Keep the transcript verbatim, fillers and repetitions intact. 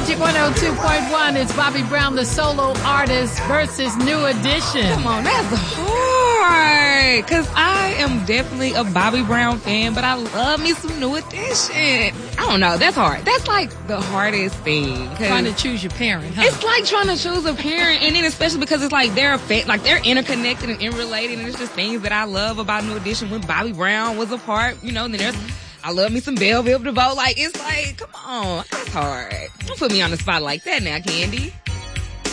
Magic one oh two point one. It's Bobby Brown, the solo artist, versus New Edition. Come on, that's hard. Because I am definitely a Bobby Brown fan, but I love me some New Edition. I don't know. That's hard. That's like the hardest thing. Trying to choose your parent, huh? It's like trying to choose a parent, and then especially because it's like they're a fa- like they're interconnected and interrelated, and it's just things that I love about New Edition when Bobby Brown was a part, you know, and then there's I love me some Bell Biv DeVoe. Like, it's like, come on, that's hard. Don't put me on the spot like that now, Candy.